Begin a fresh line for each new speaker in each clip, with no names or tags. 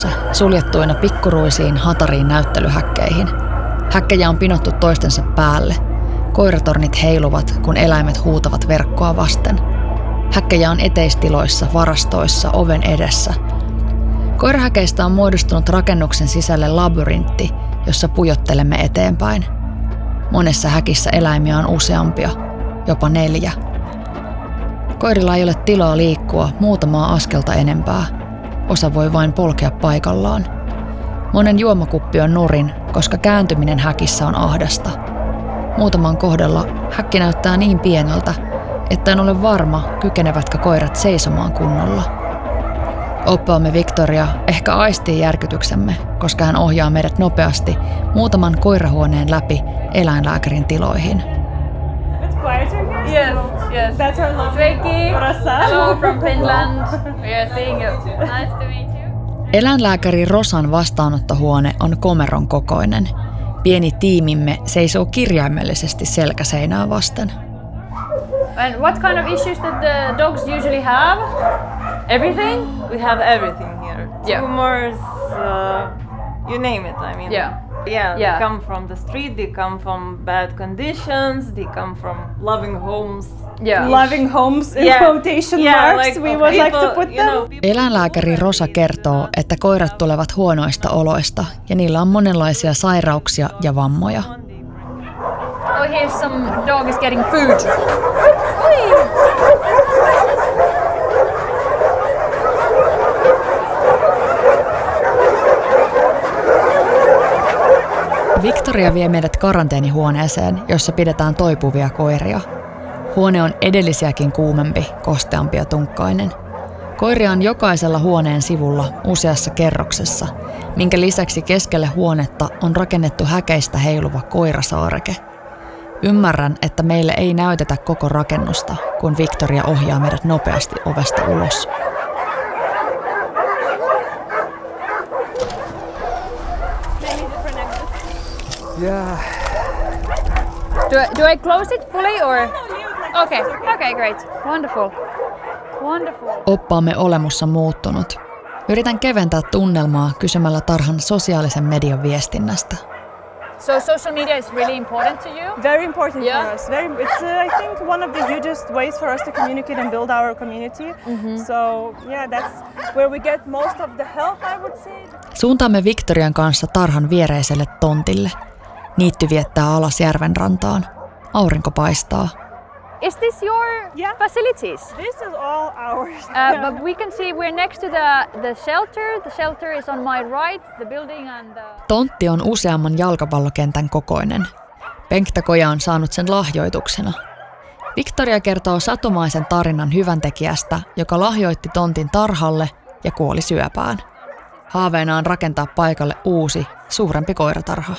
suljettuina pikkuruisiin hatariin näyttelyhäkkeihin. Häkkejä on pinottu toistensa päälle. Koiratornit heiluvat, kun eläimet huutavat verkkoa vasten. Häkkejä on eteistiloissa, varastoissa, oven edessä. Koirahäkeistä on muodostunut rakennuksen sisälle labyrintti, jossa pujottelemme eteenpäin. Monessa häkissä eläimiä on useampia, jopa 4. Koirilla ei ole tilaa liikkua muutamaa askelta enempää. Osa voi vain polkea paikallaan. Monen juomakuppi on nurin, koska kääntyminen häkissä on ahdasta. Muutaman kohdalla häkki näyttää niin pieneltä, että en ole varma, kykenevätkö koirat seisomaan kunnolla. Oppaamme Victoria ehkä aistii järkytyksemme, koska hän ohjaa meidät nopeasti muutaman koirahuoneen läpi eläinlääkärin tiloihin.
Yes. That's our lovely Rosa. Hello from Finland. We are seeing you. Nice to meet you.
Eläinlääkäri Rosan vastaanottohuone on komeron kokoinen. Pieni tiimimme seisoo kirjaimellisesti selkäseinää vasten.
And what kind of issues that the dogs usually have? Everything?
We have everything here.
Yeah.
Tumors, you name it, I mean.
Yeah.
They come from the street, they come from bad conditions, they come from loving homes.
Yeah.
Loving homes in quotation marks, we would like to put them.
Eläinlääkäri Rosa kertoo, että koirat tulevat huonoista oloista ja niillä on monenlaisia sairauksia ja vammoja.
Oh, here's some dog is getting food.
Victoria vie meidät karanteenihuoneeseen, jossa pidetään toipuvia koiria. Huone on edellisiäkin kuumempi, kosteampi ja tunkkainen. Koiria on jokaisella huoneen sivulla useassa kerroksessa, minkä lisäksi keskelle huonetta on rakennettu häkeistä heiluva koirasaareke. Ymmärrän, että meille ei näytetä koko rakennusta, kun Victoria ohjaa meidät nopeasti ovesta ulos.
Yeah.
Do I close it fully or? Okay, great. Wonderful.
Oppaamme olemus on muuttunut. Yritän keventää tunnelmaa kysymällä tarhan sosiaalisen median viestinnästä.
So social media is really important to you?
Very important for us. It's I think one of the hugest ways for us to communicate and build our community. So that's where we get most of the help, I would say.
Suuntaamme Victorian kanssa tarhan viereiselle tontille. Niitty viettää alas järven rantaan. Aurinko paistaa.
Is this your facilities?
This is all ours.
But we can see we're next to the shelter. The shelter is on my right, the building and the...
Tontti on useamman jalkapallokentän kokoinen. Penktakoja on saanut sen lahjoituksena. Victoria kertoo satumaisen tarinan hyväntekijästä, joka lahjoitti tontin tarhalle ja kuoli syöpään. Haaveena on rakentaa paikalle uusi, suurempi koiratarha.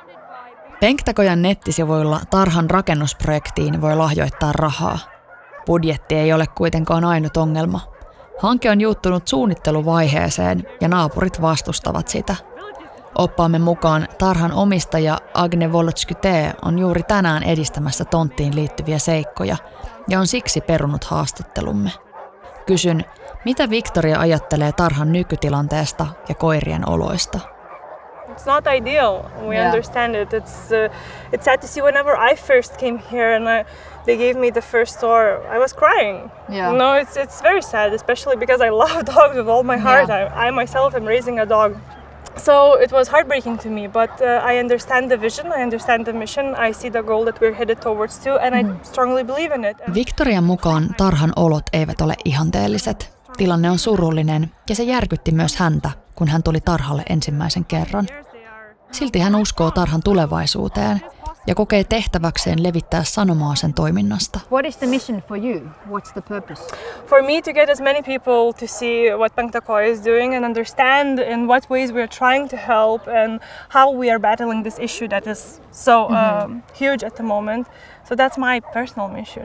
Penktakojan nettisivuilla tarhan rakennusprojektiin voi lahjoittaa rahaa. Budjetti ei ole kuitenkaan ainut ongelma. Hanke on juuttunut suunnitteluvaiheeseen ja naapurit vastustavat sitä. Oppaamme mukaan tarhan omistaja Agne Volotskyte on juuri tänään edistämässä tonttiin liittyviä seikkoja ja on siksi perunut haastattelumme. Kysyn, mitä Victoria ajattelee tarhan nykytilanteesta ja koirien oloista.
It's not ideal. We understand it. It's sad to see. Whenever I first came here and they gave me the first tour, I was crying.
Yeah.
No, it's very sad, especially because I love dogs with all my heart. I myself am raising a dog. So it was heartbreaking to me, but I understand the vision, I understand the mission, I see the goal that we're headed towards too, and I strongly believe in it.
Victorian mukaan tarhan olot eivät ole ihanteelliset. Tilanne on surullinen ja se järkytti myös häntä, kun hän tuli tarhalle ensimmäisen kerran. Silti hän uskoo tarhan tulevaisuuteen ja kokee tehtäväkseen levittää sanomaa sen toiminnasta.
What is the mission for you? What's the purpose?
For me to get as many people to see what Penktakoja is doing and understand in what ways we are trying to help and how we are battling this issue that is so huge at the moment. So that's my personal mission,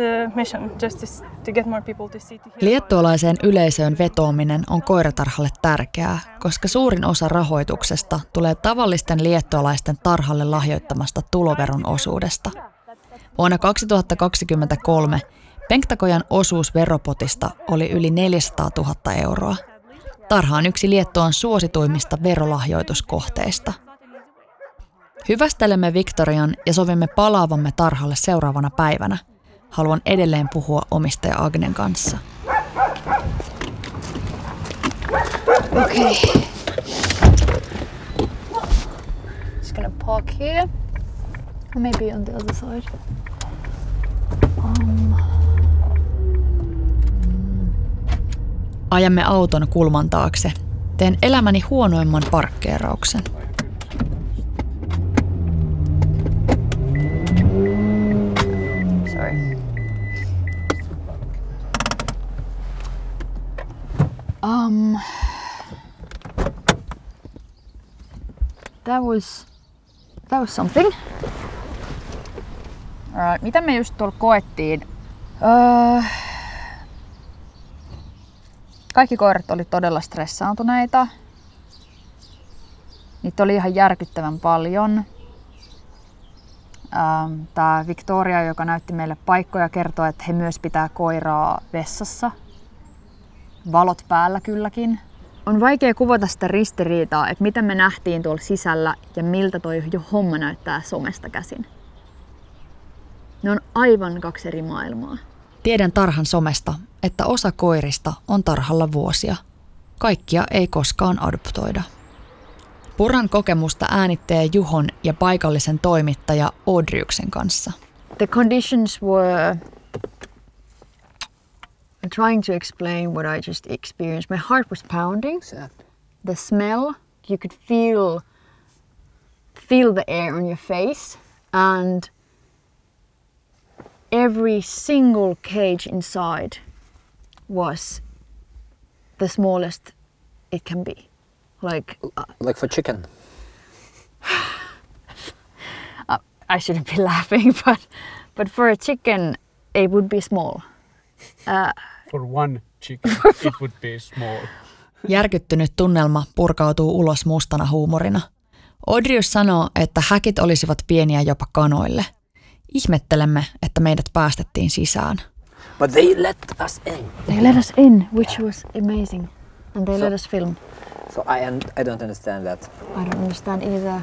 just to get more people to see.
Liettualaiseen yleisöön vetoaminen on koiratarhalle tärkeää, koska suurin osa rahoituksesta tulee tavallisten liettualaisten tarhalle lahjoittamasta tuloveron osuudesta. Vuonna 2023 Penktakojan osuus veropotista oli yli 400 000 euroa. Tarha on yksi Liettuan suosituimmista verolahjoituskohteista. Hyvästelemme Victorian ja sovimme palaavamme tarhalle seuraavana päivänä. Haluan edelleen puhua omistaja Agnen kanssa.
Okay. Just gonna park here. Or maybe on the other side.
Ajamme auton kulman taakse. Teen elämäni huonoimman parkkeerauksen.
Sorry. That was something. Alright, mitä me just tuolla koettiin? Kaikki koirat oli todella stressaantuneita. Niitä oli ihan järkyttävän paljon. Tää Victoria, joka näytti meille paikkoja, kertoi, että he myös pitää koiraa vessassa. Valot päällä kylläkin. On vaikea kuvata sitä ristiriitaa, että mitä me nähtiin tuolla sisällä ja miltä toi homma näyttää somesta käsin. Ne on aivan kaksi eri maailmaa.
Tiedän tarhan somesta, että osa koirista on tarhalla vuosia. Kaikkia ei koskaan adoptoida. Purran kokemusta äänittäjä Juhon ja paikallisen toimittaja Audriuksen kanssa.
The conditions were... I'm trying to explain what I just experienced. My heart was pounding. The smell, you could feel the air on your face, and every single cage inside was the smallest it can be.
Like for chicken.
I shouldn't be laughing, but for a chicken, it would be small.
For one chicken, it would be small.
Järkyttynyt tunnelma purkautuu ulos mustana huumorina. Audrius sanoo, että häkit olisivat pieniä jopa kanoille. Ihmettelemme, että meidät päästettiin sisään.
But they let us in.
They let us in, which was amazing. And they let us film.
So I don't understand that.
I don't understand either.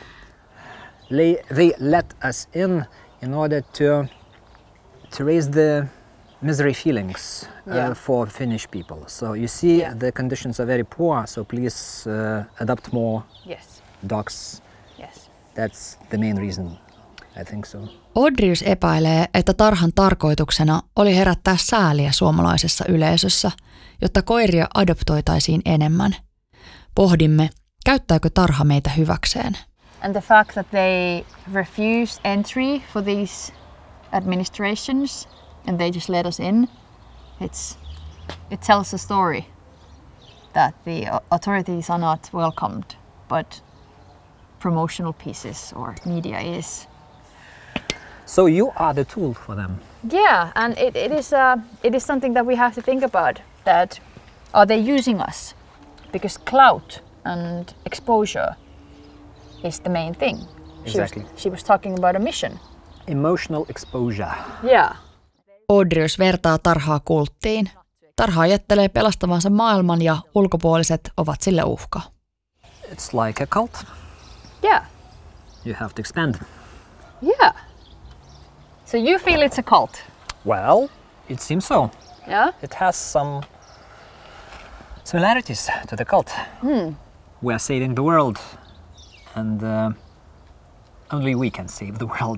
They let us in order to raise the misery feelings for Finnish people. So you see the conditions are very poor, so please adopt more dogs.
Yes.
That's the main reason, I think so.
Audrius epäilee, että tarhan tarkoituksena oli herättää sääliä suomalaisessa yleisössä, jotta koiria adoptoitaisiin enemmän. Pohdimme, käyttääkö tarha meitä hyväkseen.
And the fact that they refused entry for these administrations and they just let us in, it tells a story that the authorities are not welcomed, but promotional pieces or media is.
So you are the tool for them.
Yeah, and it is something that we have to think about. That are they using us? Because clout and exposure is the main thing.
Exactly.
She was talking about a mission.
Emotional exposure.
Yeah.
Audrius vertaa tarhaa kulttiin. Tarha ajattelee pelastavansa maailman ja ulkopuoliset ovat sille uhka.
It's like a cult.
Yeah.
You have to expand.
Yeah. So you feel it's a cult?
Well, it seems so.
Yeah.
It has some similarities to the cult. We are saving the world, and only we can save the world.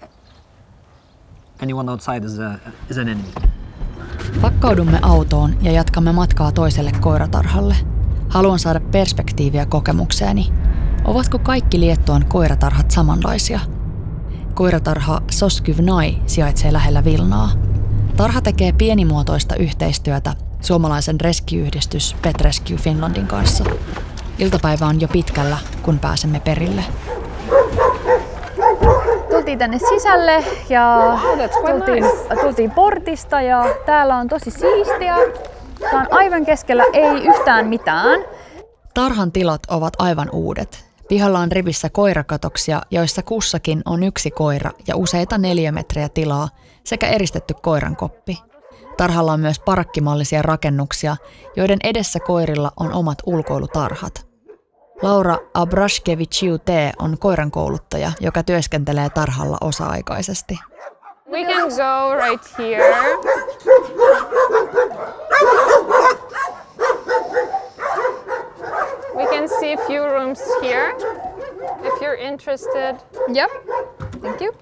Anyone outside is an enemy.
Pakkaudumme autoon ja jatkamme matkaa toiselle koiratarhalle. Haluan saada perspektiiviä kokemukseeni. Ovatko kaikki Liettuan koiratarhat samanlaisia? Koiratarha Soskyvnai sijaitsee lähellä Vilnaa. Tarha tekee pienimuotoista yhteistyötä suomalaisen rescue-yhdistys Pet Rescue Finlandin kanssa. Iltapäivä on jo pitkällä, kun pääsemme perille.
Tultiin tänne sisälle ja tultiin portista ja täällä on tosi siistiä. Tää on aivan keskellä, ei yhtään mitään.
Tarhan tilat ovat aivan uudet. Pihalla on rivissä koirakatoksia, joissa kussakin on yksi koira ja useita 4 metriä tilaa sekä eristetty koirankoppi. Tarhalla on myös parakkimallisia rakennuksia, joiden edessä koirilla on omat ulkoilutarhat. Laura Abrashkeviciute on koirankouluttaja, joka työskentelee tarhalla osa-aikaisesti.
We can go right here. We can see a few rooms here if you're interested.
Yep. Thank you.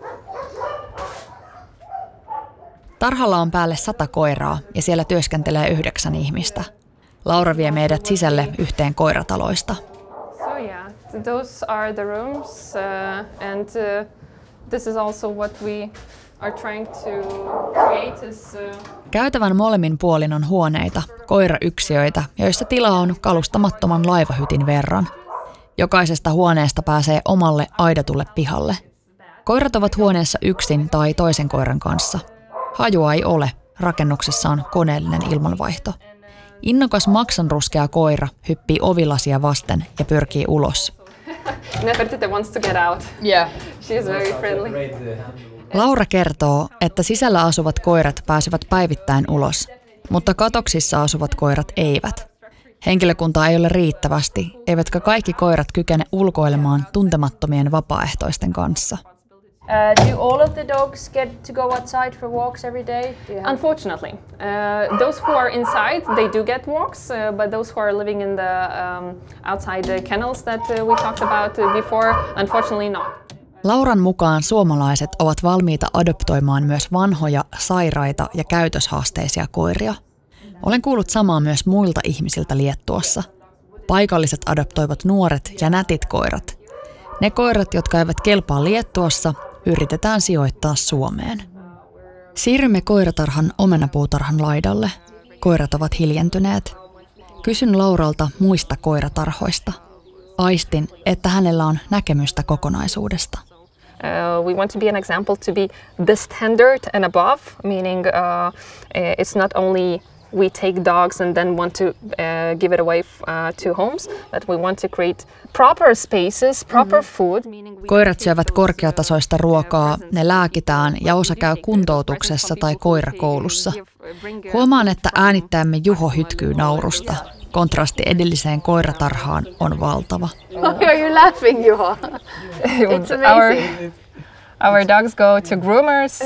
Tarhalla on päälle 100 koiraa ja siellä työskentelee 9 ihmistä. Laura vie meidät sisälle yhteen koirataloista.
So yeah, those are the rooms and this is also what we are trying to create is
Käytävän molemmin puolin on huoneita, koirayksiöitä, joissa tilaa on kalustamattoman laivahytin verran. Jokaisesta huoneesta pääsee omalle aidatulle pihalle. Koirat ovat huoneessa yksin tai toisen koiran kanssa. Hajua ei ole, rakennuksessa on koneellinen ilmanvaihto. Innokas maksanruskea koira hyppii ovilasia vasten ja pyrkii ulos.
Nefertiti wants to get out.
Yeah.
She's very friendly.
Laura kertoo, että sisällä asuvat koirat pääsevät päivittäin ulos, mutta katoksissa asuvat koirat eivät. Henkilökuntaa ei ole riittävästi, eivätkä kaikki koirat kykene ulkoilemaan tuntemattomien vapaaehtoisten kanssa.
Do all of the dogs get to go outside for walks every day?
Unfortunately, those who are inside, they do get walks, but those who are living in the outside the kennels that we talked about before, unfortunately not.
Lauran mukaan suomalaiset ovat valmiita adoptoimaan myös vanhoja, sairaita ja käytöshaasteisia koiria. Olen kuullut samaa myös muilta ihmisiltä Liettuassa. Paikalliset adoptoivat nuoret ja nätit koirat. Ne koirat, jotka eivät kelpaa Liettuassa, yritetään sijoittaa Suomeen. Siirrymme koiratarhan omenapuutarhan laidalle. Koirat ovat hiljentyneet. Kysyn Lauralta muista koiratarhoista. Aistin, että hänellä on näkemystä kokonaisuudesta.
We want to be an example to be the standard and above, meaning it's not only we take dogs and then want to give it away to homes, but we want to create proper spaces, proper food.
Koirat syövät korkeatasoista ruokaa, ne lääkitään ja osa käy kuntoutuksessa tai koirakoulussa. Huomaan, että äänittäjämme Juho hytkyy naurusta. Kontrasti edelliseen koiratarhaan on valtava.
Are you laughing, Juho? It's amazing.
Our dogs go to groomers,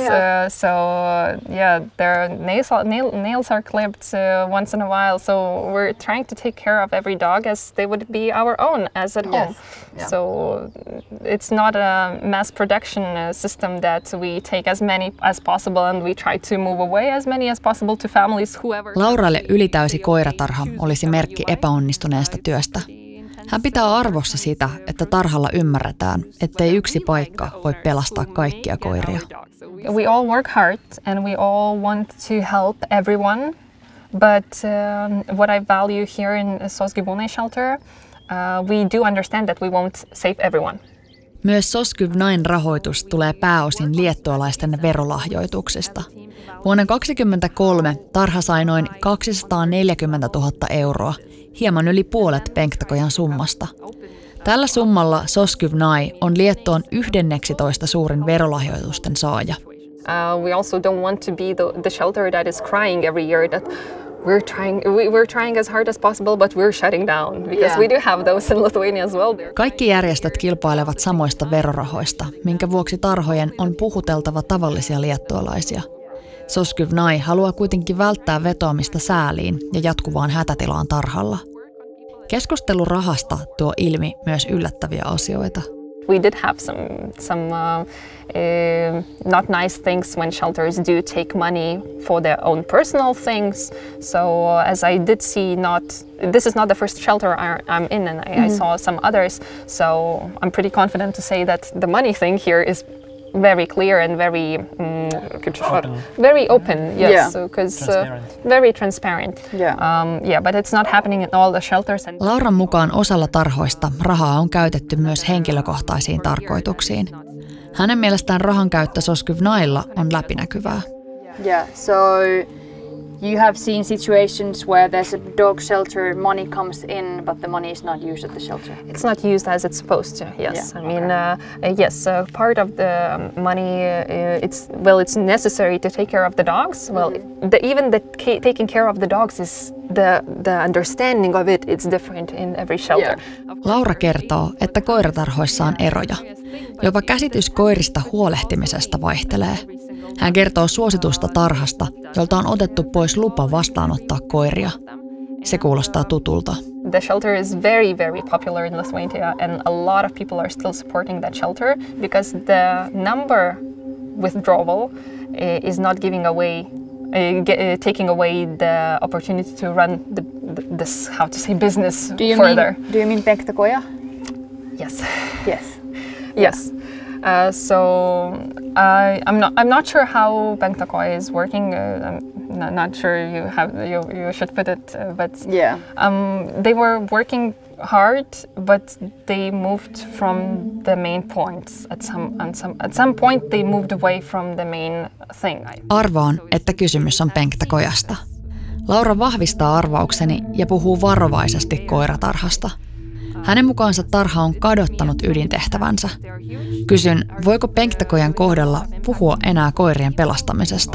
their nails are clipped once in a while. So we're trying to take care of every dog as they would be our own as at home. Yeah. So it's not a mass production system that we take as many as possible and we try to move away as many as possible to families, whoever.
Lauralle ylitäysi koiratarha olisi merkki epäonnistuneesta työstä. Hän pitää arvossa sitä, että tarhalla ymmärretään, ettei yksi paikka voi pelastaa kaikkia koiria.
We all work hard and we all want to help everyone, but what I value here in Soskyvune shelter, we do understand that we won't save everyone.
Myös Soskyvnain rahoitus tulee pääosin liettualaisten verolahjoituksista. Vuonna 2023 tarha sai noin 240 000 euroa, hieman yli puolet Penktakojan summasta. Tällä summalla Soskyvnai on Liettuan 11 suurin verolahjoitusten saaja.
We also don't want to be the shelter that is crying every year that we're trying as hard as possible, but we're shutting down because we do have those in Lithuania as well.
Kaikki järjestöt kilpailevat samoista verorahoista, minkä vuoksi tarhojen on puhuteltava tavallisia liettualaisia. Soskyvnai haluaa kuitenkin välttää vetoamista sääliin ja jatkuvaan hätätilaan tarhalla. Keskustelu rahasta tuo ilmi myös yllättäviä asioita.
We did have some not nice things when shelters do take money for their own personal things. So as I did see, this is not the first shelter I'm in, and I saw some others. So I'm pretty confident to say that the money thing here is very clear and very open. Yes, because very transparent. But it's not happening in all the shelters.
Lauran mukaan osalla tarhoista rahaa on käytetty myös henkilökohtaisiin tarkoituksiin. Hänen mielestään rahan käyttö Soskyvnailla on läpinäkyvää.
Yeah, so You have seen situations where there's a dog shelter, money comes in, but the money is not used at the shelter.
It's not used as it's supposed to. Yes,
Yeah.
I mean, yes, part of the money. It's necessary to take care of the dogs. Well, taking care of the dogs is the understanding of it. It's different in every shelter.
Laura kertoo, että koiratarhoissa on eroja. Jopa käsitys koirista huolehtimisesta vaihtelee. Hän kertoo suositusta tarhasta, jolta on otettu pois lupa vastaanottaa koiria. Se kuulostaa tutulta.
The shelter is very, very popular in Lithuania, and a lot of people are still supporting that shelter because the number withdrawal is not giving away, taking away the opportunity to run this business further.
Do you mean Penktakoja?
Yes.
Yes.
Yes. So I'm not sure how Penktakoja is working. I'm not sure you should put it, but
Yeah.
they were working hard, but they moved from the main points. At some point, they moved away from the main thing.
Arvaan, että kysymys on Penktakojasta. Laura vahvistaa arvaukseni ja puhuu varovaisesti koiratarhasta. Hänen mukaansa tarha on kadottanut ydintehtävänsä. Kysyn, voiko Penktakojan kohdalla puhua enää koirien pelastamisesta?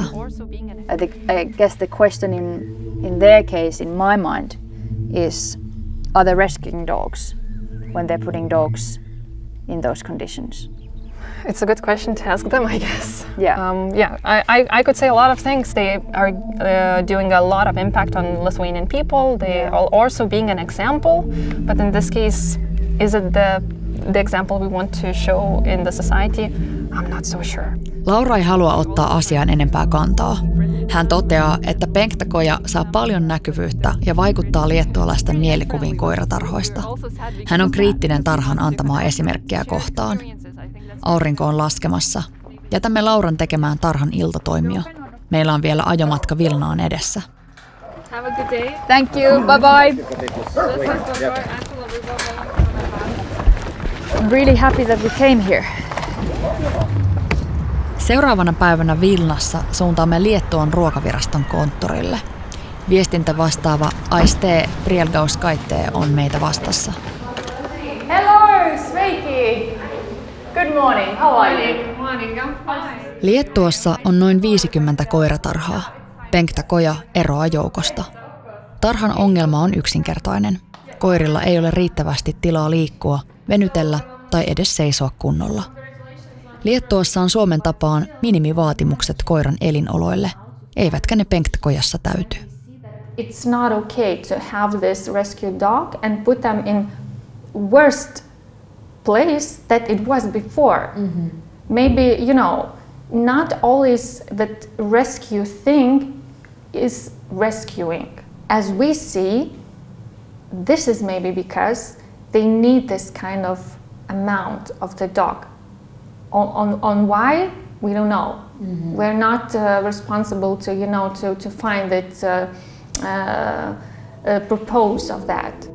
I guess the question in their case, in my mind, is are they rescuing dogs when they're putting dogs in those conditions?
It's a good question to ask them, I guess.
Yeah.
I could say a lot of things. They are doing a lot of impact on Lithuanian people. They are also being an example. But in this case, is it the example we want to show in the society? I'm not so sure.
Laura ei halua ottaa asiaan enempää kantaa. Hän toteaa, että Penktakoja saa paljon näkyvyyttä ja vaikuttaa liettualaisten mielikuviin koiratarhoista. Hän on kriittinen tarhan antamaa esimerkkiä kohtaan. Aurinko on laskemassa. Jätämme Lauran tekemään tarhan iltatoimia. Meillä on vielä ajomatka Vilnaan edessä.
Have a good day.
Thank you. Bye bye. I'm really happy that we came here.
Seuraavana päivänä Vilnassa suuntaamme Liettuan ruokaviraston konttorille. Viestintävastaava Aiste Prielgauskaitė on meitä vastassa.
Hello, sveiki. Good morning. How are you?
Good morning. I'm fine.
Liettuassa on noin 50 koiratarhaa. Penktakoja eroaa joukosta. Tarhan ongelma on yksinkertainen. Koirilla ei ole riittävästi tilaa liikkua, venytellä tai edes seisoa kunnolla. Liettuassa on Suomen tapaan minimivaatimukset koiran elinoloille, eivätkä ne Penktakojassa täyty.
It's not okay to have this rescue dog and put them in worst place that it was before. Mm-hmm. Maybe, not always that rescue thing is rescuing. As we see, this is maybe because they need this kind of amount of the dog. On why, we don't know. Mm-hmm. We're not responsible to find it, propose of that.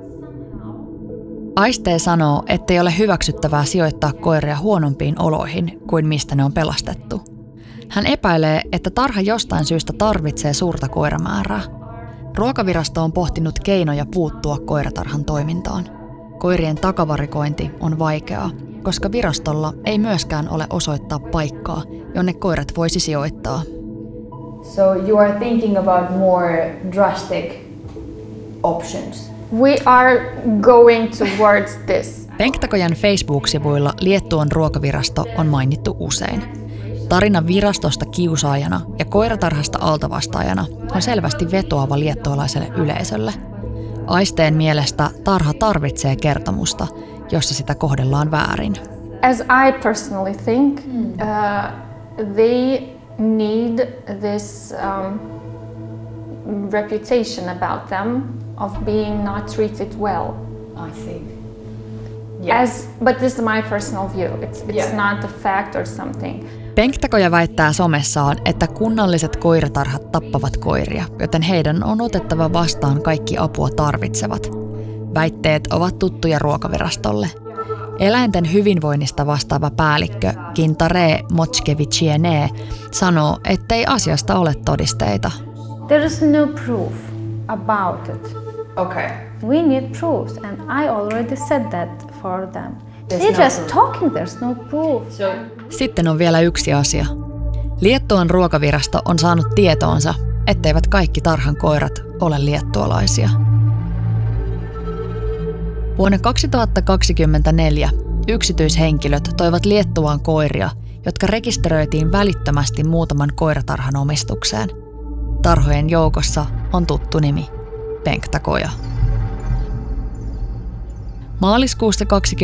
Aiste sanoo, ettei ole hyväksyttävää sijoittaa koiria huonompiin oloihin kuin mistä ne on pelastettu. Hän epäilee, että tarha jostain syystä tarvitsee suurta koiramäärää. Ruokavirasto on pohtinut keinoja puuttua koiratarhan toimintaan. Koirien takavarikointi on vaikeaa, koska virastolla ei myöskään ole osoittaa paikkaa, jonne koirat voisi sijoittaa.
So you are thinking about more drastic options.
We are going towards this.
Penktakojan Facebook-sivuilla Liettuan ruokavirasto on mainittu usein. Tarina virastosta kiusaajana ja koiratarhasta altavastaajana on selvästi vetoava liettualaiselle yleisölle. Aisteen mielestä tarha tarvitsee kertomusta, jossa sitä kohdellaan väärin.
As I personally think, they need this reputation about them of being not treated well.
I see. Yes.
But this is my personal view. It's not a fact or something.
Penktakoja väittää somessaan, että kunnalliset koiratarhat tappavat koiria, joten heidän on otettava vastaan kaikki apua tarvitsevat. Väitteet ovat tuttuja ruokavirastolle. Eläinten hyvinvoinnista vastaava päällikkö Gintare Mockeviciene sanoo, ettei asiasta ole todisteita.
There is no proof about it.
Okay.
We need proofs, and I already said that for them. They're just talking, there's no proof.
Sitten on vielä yksi asia. Liettuan ruokavirasto on saanut tietoonsa, etteivät kaikki tarhan koirat ole liettualaisia. Vuonna 2024 yksityishenkilöt toivat Liettuaan koiria, jotka rekisteröitiin välittömästi muutaman koiratarhan omistukseen. Tarhojen joukossa on tuttu nimi, Penktakoja. Maaliskuussa